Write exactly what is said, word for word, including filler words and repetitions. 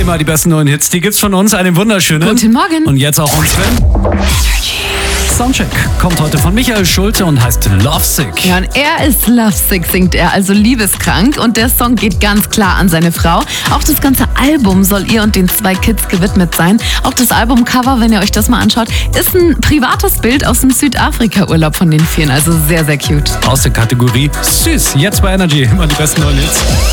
Immer die besten neuen Hits, die gibt's von uns. Einen wunderschönen. Guten Morgen. Und jetzt auch unseren Soundcheck kommt heute von Michael Schulte und heißt Lovesick. Ja, und er ist Lovesick, singt er, also liebeskrank. Und der Song geht ganz klar an seine Frau. Auch das ganze Album soll ihr und den zwei Kids gewidmet sein. Auch das Albumcover, wenn ihr euch das mal anschaut, ist ein privates Bild aus dem Südafrika-Urlaub von den Vieren. Also sehr, sehr cute. Aus der Kategorie Süß. Jetzt bei Energy. Immer die besten neuen Hits.